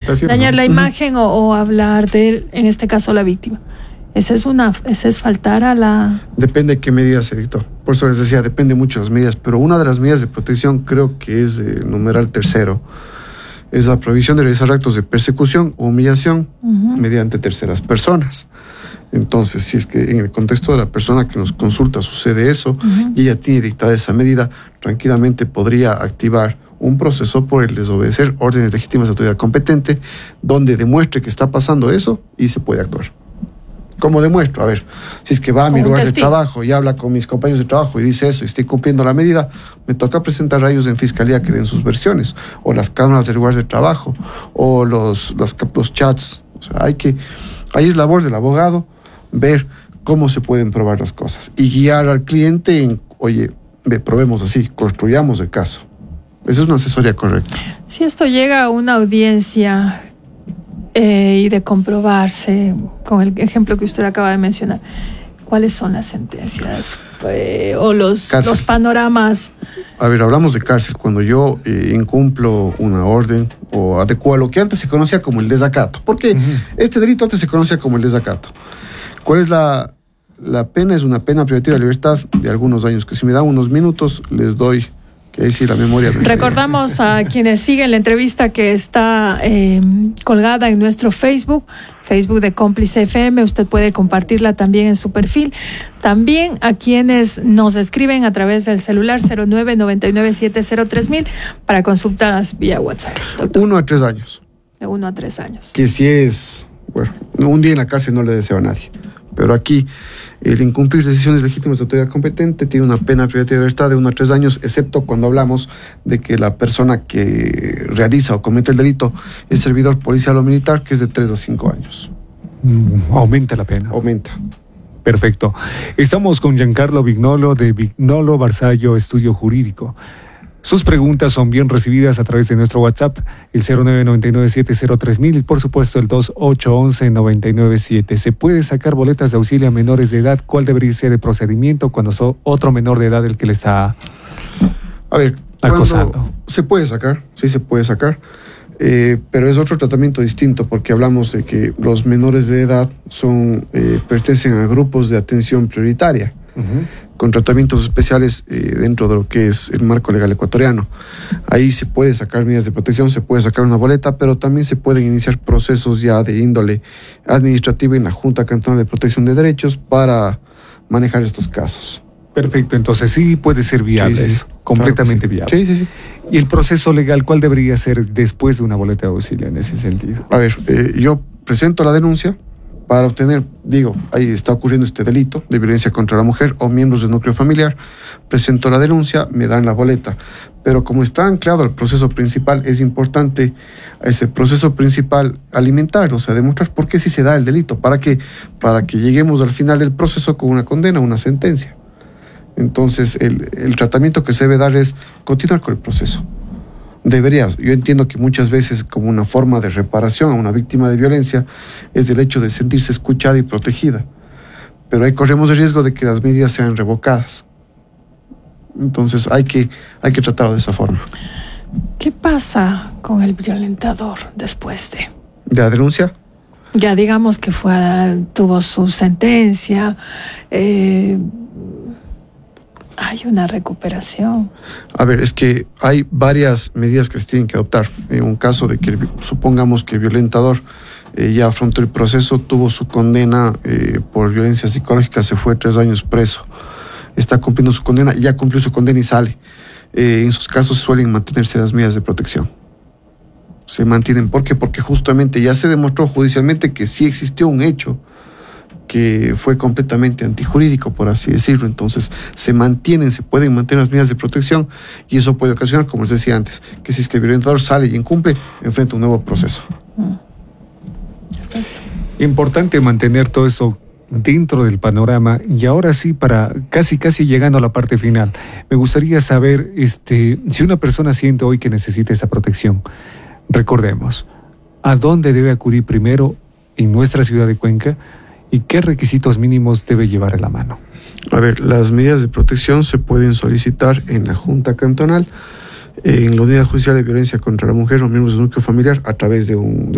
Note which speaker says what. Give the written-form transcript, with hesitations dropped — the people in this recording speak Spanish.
Speaker 1: situación.
Speaker 2: Dañar la imagen o hablar de, en este caso, la víctima. Ese es faltar a la...
Speaker 3: Depende de qué medidas se dictó. Por eso les decía, depende mucho de las medidas. Pero una de las medidas de protección creo que es numeral 3, es la prohibición de realizar actos de persecución o humillación mediante terceras personas. Entonces, si es que en el contexto de la persona que nos consulta sucede eso y ella tiene dictada esa medida, tranquilamente podría activar un proceso por el desobedecer órdenes legítimas de autoridad competente donde demuestre que está pasando eso y se puede actuar. ¿Cómo demuestro? A ver, si es que va a mi lugar de trabajo y habla con mis compañeros de trabajo y dice eso y estoy cumpliendo la medida, me toca presentar a ellos en fiscalía que den sus versiones, o las cámaras del lugar de trabajo, o los chats. O sea, ahí es labor del abogado ver cómo se pueden probar las cosas y guiar al cliente en, oye, probemos así, construyamos el caso. Esa es una asesoría correcta.
Speaker 2: Si esto llega a una audiencia y de comprobarse, con el ejemplo que usted acaba de mencionar, ¿cuáles son las sentencias o los panoramas?
Speaker 3: A ver, hablamos de cárcel. Cuando yo incumplo una orden o adecuo a lo que antes se conocía como el desacato, porque este delito antes se conocía como el desacato. ¿Cuál es la pena? Es una pena privativa de libertad de algunos años, que si me dan unos minutos les doy, que ahí sí la memoria.
Speaker 2: Recordamos a quienes siguen la entrevista que está colgada en nuestro Facebook de Cómplice FM. Usted puede compartirla también en su perfil. También a quienes nos escriben a través del celular 0999703000 para consultas vía WhatsApp. Doctor.
Speaker 3: 1 a 3 años.
Speaker 2: De 1 a 3 años.
Speaker 3: Que si es, bueno, un día en la cárcel no le deseo a nadie. Pero aquí, el incumplir decisiones legítimas de autoridad competente tiene una pena privativa de libertad de 1 a 3 años, excepto cuando hablamos de que la persona que realiza o comete el delito es servidor policial o militar, que es de 3 a 5 años.
Speaker 1: Aumenta la pena.
Speaker 3: Aumenta.
Speaker 1: Perfecto. Estamos con Giancarlo Vignolo de Vignolo Barzallo Estudio Jurídico. Sus preguntas son bien recibidas a través de nuestro WhatsApp, el 0999703000 y por supuesto el 2811-997. ¿Se puede sacar boletas de auxilio a menores de edad? ¿Cuál debería ser el procedimiento cuando son otro menor de edad el que le está acosando?
Speaker 3: Se puede sacar, sí se puede sacar, pero es otro tratamiento distinto porque hablamos de que los menores de edad pertenecen a grupos de atención prioritaria. Con tratamientos especiales dentro de lo que es el marco legal ecuatoriano. Ahí se puede sacar medidas de protección, se puede sacar una boleta, pero también se pueden iniciar procesos ya de índole administrativa en la Junta Cantonal de Protección de Derechos para manejar estos casos.
Speaker 1: Perfecto, entonces sí puede ser viable eso, completamente viable.
Speaker 3: Sí.
Speaker 1: ¿Y el proceso legal cuál debería ser después de una boleta de auxilio en ese sentido?
Speaker 3: A ver, yo presento la denuncia para obtener, ahí está ocurriendo este delito de violencia contra la mujer o miembros del núcleo familiar, presento la denuncia, me dan la boleta. Pero como está anclado al proceso principal, es importante a ese proceso principal alimentarlo, o sea, demostrar por qué sí se da el delito, para que lleguemos al final del proceso con una condena, una sentencia. Entonces, el tratamiento que se debe dar es continuar con el proceso. Yo entiendo que muchas veces como una forma de reparación a una víctima de violencia es el hecho de sentirse escuchada y protegida, pero ahí corremos el riesgo de que las medidas sean revocadas. Entonces hay que tratarlo de esa forma.
Speaker 2: ¿Qué pasa con el violentador después de
Speaker 3: la denuncia?
Speaker 2: Ya digamos que tuvo su sentencia, hay una recuperación. A ver,
Speaker 3: es que hay varias medidas que se tienen que adoptar. En un caso de que supongamos que el violentador ya afrontó el proceso, tuvo su condena por violencia psicológica, se fue 3 años preso, está cumpliendo su condena, ya cumplió su condena y sale. En sus casos suelen mantenerse las medidas de protección. Se mantienen. ¿Por qué? Porque justamente ya se demostró judicialmente que sí existió un hecho que fue completamente antijurídico, por así decirlo. Entonces se pueden mantener las medidas de protección y eso puede ocasionar, como les decía antes, que si es que el violentador sale y incumple, enfrenta un nuevo proceso.
Speaker 1: Importante mantener todo eso dentro del panorama. Y ahora sí, para casi llegando a la parte final, me gustaría saber si una persona siente hoy que necesita esa protección, recordemos, ¿a dónde debe acudir primero en nuestra ciudad de Cuenca? ¿Y qué requisitos mínimos debe llevar a la mano?
Speaker 3: A ver, las medidas de protección se pueden solicitar en la Junta Cantonal, en la Unidad Judicial de Violencia contra la Mujer o miembros del núcleo familiar a través de un